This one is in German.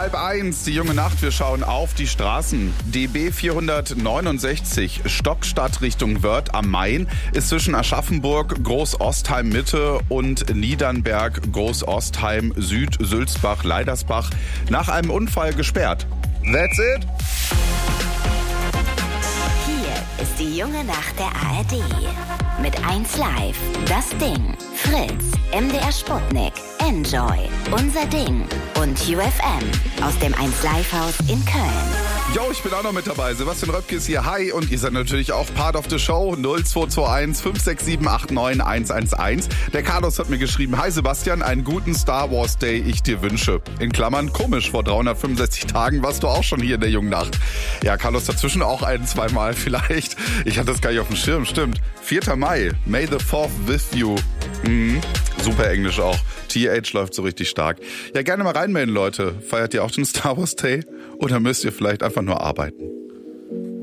12:30, die junge Nacht, wir schauen auf die Straßen. DB 469, Stockstadt Richtung Wörth am Main, ist zwischen Aschaffenburg, Großostheim Mitte und Niedernberg, Großostheim Süd, Sülzbach, Leidersbach nach einem Unfall gesperrt. That's it. Hier ist die junge Nacht der ARD. Mit 1 Live, Das Ding, Fritz, MDR Sputnik, Enjoy, Unser Ding und UFM aus dem 1 Live Haus in Köln. Jo, ich bin auch noch mit dabei. Sebastian Röpke ist hier. Hi. Und ihr seid natürlich auch Part of the Show. 0221 567 89 111. Der Carlos hat mir geschrieben: Hi Sebastian, einen guten Star Wars Day ich dir wünsche. In Klammern komisch, vor 365 Tagen warst du auch schon hier in der jungen Nacht. Ja, Carlos dazwischen auch 1-2 Mal vielleicht. Ich hatte das gar nicht auf dem Schirm, stimmt. 4. Mai, May the 4th with you. Super Englisch auch. TH läuft so richtig stark. Ja, gerne mal reinmelden, Leute. Feiert ihr auch den Star Wars Day? Oder müsst ihr vielleicht einfach nur arbeiten?